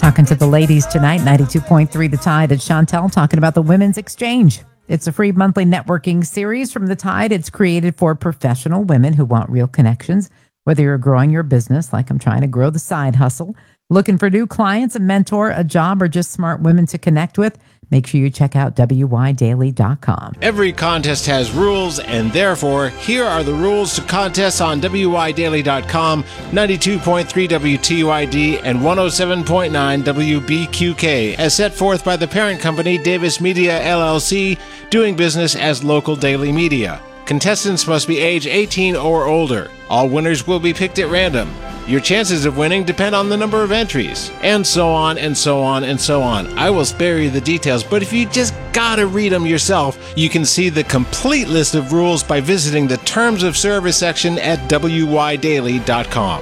Talking to the ladies tonight, 92.3 The Tide at Chantel, talking about the Women's Exchange. It's a free monthly networking series from The Tide. It's created for professional women who want real connections. Whether you're growing your business, like I'm trying to grow the side hustle, looking for new clients, a mentor, a job, or just smart women to connect with, make sure you check out WYDaily.com. Every contest has rules, and therefore, here are the rules to contests on WYDaily.com, 92.3 WTUID, and 107.9 WBQK, as set forth by the parent company, Davis Media, LLC, doing business as Local Daily Media. Contestants must be age 18 or older. All winners will be picked at random. Your chances of winning depend on the number of entries, and so on, and so on, and so on. I will spare you the details, but if you just gotta read them yourself, you can see the complete list of rules by visiting the Terms of Service section at WYDaily.com.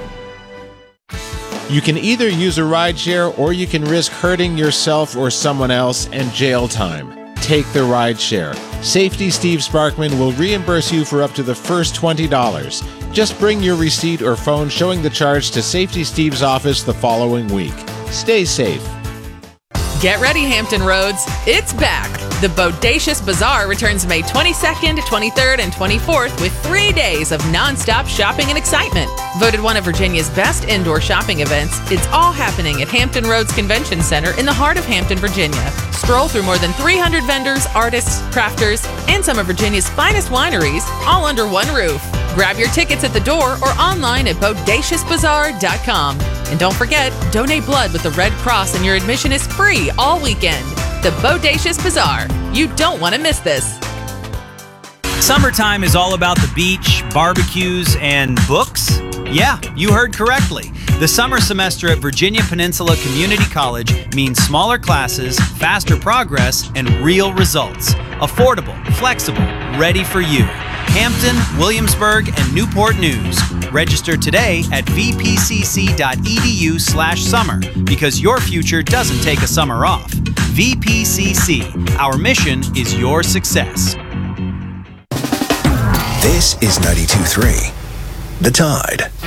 You can either use a rideshare or you can risk hurting yourself or someone else and jail time. Take the rideshare. Safety Steve Sparkman will reimburse you for up to the first $20. Just bring your receipt or phone showing the charge to Safety Steve's office the following week. Stay safe. Get ready, Hampton Roads. It's back. The Bodacious Bazaar returns May 22nd, 23rd, and 24th with 3 days of nonstop shopping and excitement. Voted one of Virginia's best indoor shopping events, it's all happening at Hampton Roads Convention Center in the heart of Hampton, Virginia. Stroll through more than 300 vendors, artists, crafters, and some of Virginia's finest wineries, all under one roof. Grab your tickets at the door or online at bodaciousbazaar.com. And don't forget, donate blood with the Red Cross and your admission is free all weekend. The Bodacious Bazaar. You don't want to miss this. Summertime is all about the beach, barbecues, and books? Yeah, you heard correctly. The summer semester at Virginia Peninsula Community College means smaller classes, faster progress, and real results. Affordable, flexible, ready for you. Hampton, Williamsburg, and Newport News. Register today at vpcc.edu/summer because your future doesn't take a summer off. VPCC. Our mission is your success. This is 92.3 The Tide.